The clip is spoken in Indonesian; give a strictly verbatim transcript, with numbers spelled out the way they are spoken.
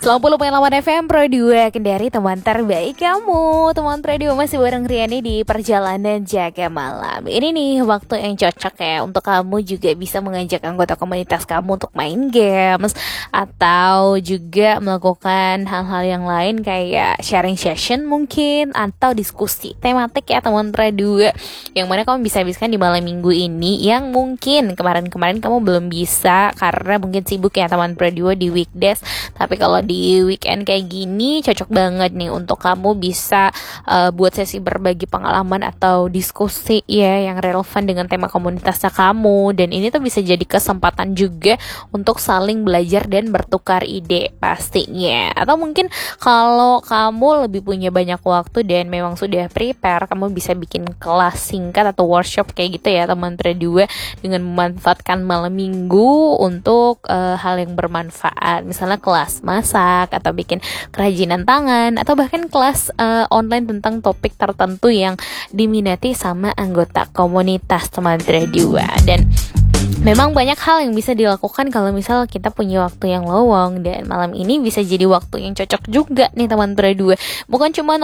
sembilan puluh koma delapan F M Pro dua Kendari, teman terbaik kamu. Teman Pro dua masih bareng Riani di perjalanan jaga malam. Ini nih waktu yang cocok ya untuk kamu juga bisa mengajak anggota komunitas kamu untuk main games, atau juga melakukan hal-hal yang lain kayak sharing session mungkin, atau diskusi tematik ya teman Pro dua, yang mana kamu bisa habiskan di malam minggu ini, yang mungkin kemarin-kemarin kamu belum bisa karena mungkin sibuk ya teman Pro dua di weekdays. Tapi kalau di weekend kayak gini cocok banget nih untuk kamu bisa uh, buat sesi berbagi pengalaman atau diskusi ya yang relevan dengan tema komunitasnya kamu. Dan ini tuh bisa jadi kesempatan juga untuk saling belajar dan bertukar ide pastinya. Atau mungkin kalau kamu lebih punya banyak waktu dan memang sudah prepare, kamu bisa bikin kelas singkat atau workshop kayak gitu ya teman Pro dua, dengan memanfaatkan malam minggu untuk uh, hal yang bermanfaat. Misalnya kelas masak, atau bikin kerajinan tangan, atau bahkan kelas uh, online tentang topik tertentu yang diminati sama anggota komunitas teman Pro dua. Dan memang banyak hal yang bisa dilakukan kalau misal kita punya waktu yang lowong, dan malam ini bisa jadi waktu yang cocok juga nih teman Pro dua. Bukan cuma